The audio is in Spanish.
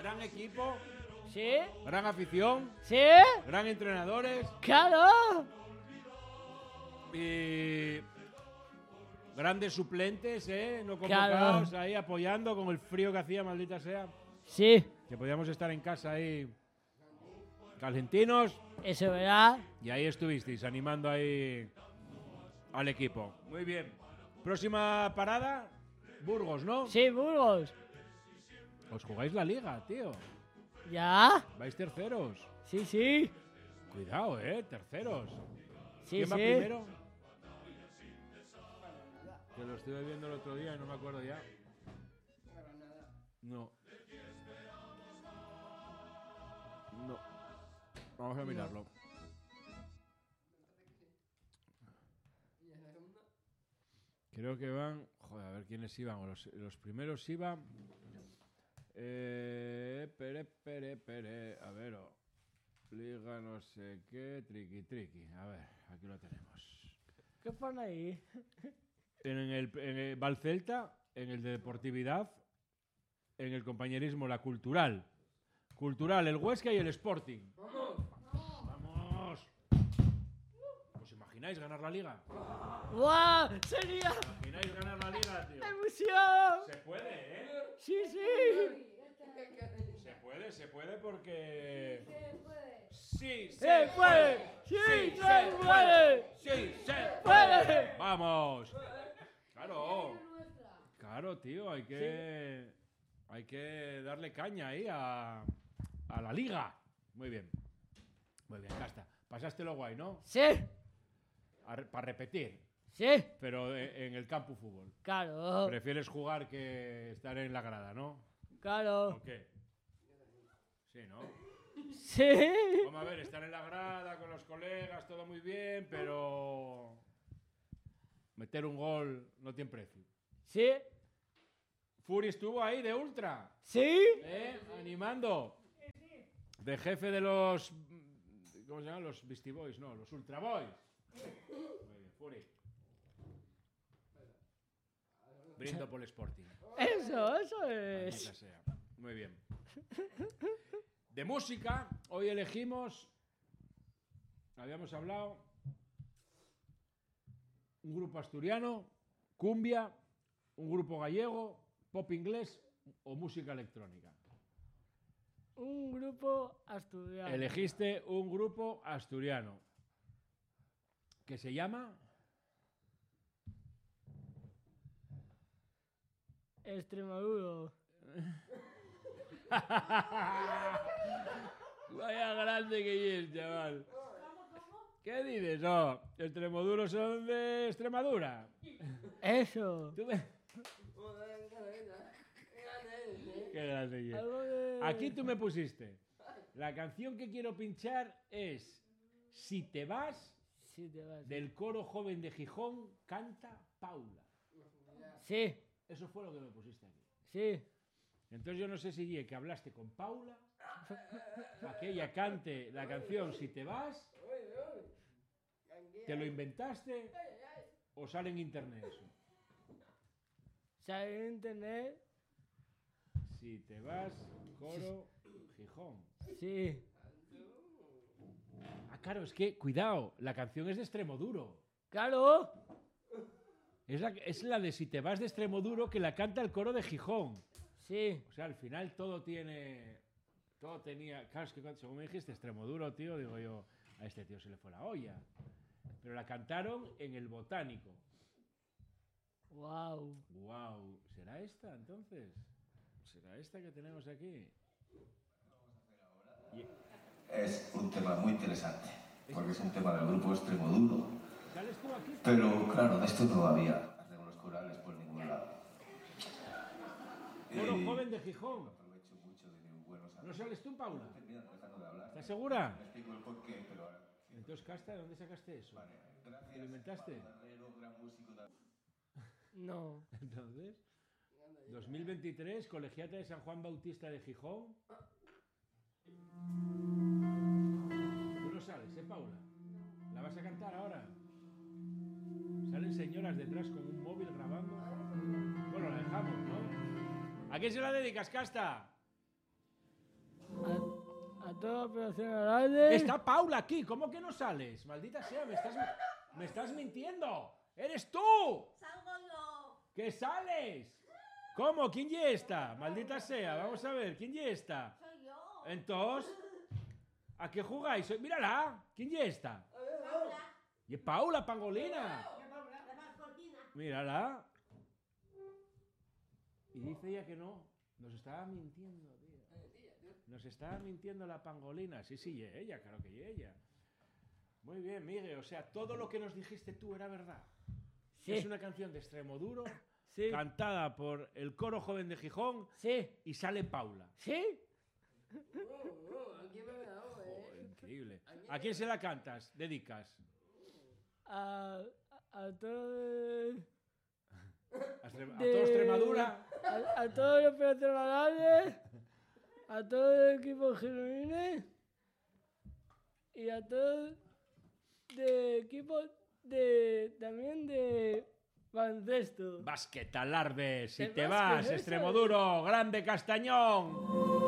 gran equipo, Sí, gran afición, sí, gran entrenadores claro. y grandes suplentes, no Claro. convocados, ahí apoyando con el frío que hacía, maldita sea. Sí, Que podíamos estar en casa ahí calentinos eso es verdad. y ahí estuvisteis animando ahí al equipo. Muy bien. Próxima parada, Burgos, ¿no? Sí, Burgos. Os jugáis la liga, tío. ¿Ya? Vais terceros. Sí, sí. Cuidado, terceros. Sí, ¿Quién va sí. primero? Que lo estuve viendo el otro día y no me acuerdo ya. No. No. Vamos a mirarlo. Creo que van... Joder, a ver quiénes iban. Los primeros iban... Pere. A ver... Liga no sé qué... Triqui. A ver, aquí lo tenemos. ¿Qué pone ahí? En el Valcelta, en el de deportividad, en el compañerismo, la cultural. Cultural, el Huesca y el Sporting. ¡Vamos! ¿Os imagináis ganar la liga? ¡Guau! ¡Sería ¿Os imagináis ganar la liga, tío? emoción! Se puede, Sí, sí. Se puede porque... Sí, ¡Se puede! ¡Sí, se puede! ¡Sí, se puede! ¡Vamos! Claro. Claro, tío, hay que darle caña ahí a la liga. Muy bien, ya está. Pasástelo guay, ¿no? Sí, Para repetir, sí. pero en el campo fútbol. Claro, Prefieres jugar que estar en la grada, ¿no? claro. ¿O qué? Sí, ¿no? Sí. Vamos a ver, estar en la grada con los colegas, todo muy bien, pero meter un gol no tiene precio. Sí. Furi estuvo ahí de ultra, Sí. animando. De jefe de los... ¿Cómo se llaman? Los Beastie Boys, no, los Ultra Boys. Muy bien, Furi. Brindo por el Sporting. Eso Maldita es. sea. Muy bien. De música, hoy elegimos, habíamos hablado, un grupo asturiano, cumbia, un grupo gallego, pop inglés o música electrónica. Un grupo asturiano. Elegiste un grupo asturiano que se llama Extremadura. Vaya grande que es, chaval. ¿Qué dices? No, Extremoduros son de Extremadura. Eso. ¿Tú me- Qué grande que es. Algo de... Aquí tú me pusiste. La canción que quiero pinchar es Si te vas, Sí, te vas. del coro joven de Gijón, canta Paula. Sí, Eso fue lo que me pusiste aquí. sí. Entonces yo no sé si que hablaste con Paula, para que ella cante la canción Si te vas, te lo inventaste o sale en internet eso. Sale en internet. Si te vas, coro Gijón. Sí. Ah, claro, es que, cuidado, la canción es de Extremoduro. Claro. Es la de Si te vas de Extremoduro que la canta el coro de Gijón. Sí. O sea, al final todo tenía... Claro, es que según me dijiste Extremoduro, tío, digo yo, a este tío se le fue la olla. Pero la cantaron en el Botánico. Wow. Wow, ¿será esta entonces? ¿Será esta que tenemos aquí? Es un tema muy interesante, porque es un tema del grupo Extremoduro. ¿Sales tú aquí? Pero claro, de esto no había arreglos corales por ningún lado. Coro joven de Gijón. Aprovecho mucho de mis buenos ¿No amigos. sales tú, Paula? Terminando, dejando de hablar. ¿Estás segura? Me explico el porqué, pero ahora... Entonces, Casta, ¿de dónde sacaste eso? Vale, gracias. ¿Te lo inventaste? Barrero, gran músico de... No. Entonces, 2023, Colegiata de San Juan Bautista de Gijón. Tú no sales, Paula? ¿La vas a cantar ahora? Salen señoras detrás con un móvil grabando. Bueno, la dejamos, ¿no? ¿A quién se la dedicas, Casta? toda operación alarde. Está Paula aquí, ¿cómo que no sales? Maldita sea, me estás mintiendo. ¡Eres tú! ¡Salgo yo! ¡Que sales! ¿Cómo? ¿Quién ya está? Maldita sea, vamos a ver, ¿quién ya está? ¡Soy yo! Entonces, ¿a qué jugáis? Mírala, ¿quién ya está? Paula, Y es Paula Pangolina. la mascotina. Mírala. Y dice ella que no. Nos estaba mintiendo, tío. Nos estaba mintiendo la Pangolina. Sí, sí, y ella, claro que y ella. Muy bien, Miguel. O sea, todo lo que nos dijiste tú era verdad. Sí. Es una canción de Extremoduro, Sí. cantada por el Coro Joven de Gijón Sí. y sale Paula. Sí. Joder, increíble. ¿A quién se la cantas? ¿Dedicas? A todo... ¿A todo Extremadura? A todo el operación alarde. A todo el equipo gironines. Y a todo de equipo también de baloncesto. Basquet, Alarde, si ¿De te básquet, vas, eso? Extremoduro, Grande Castañón.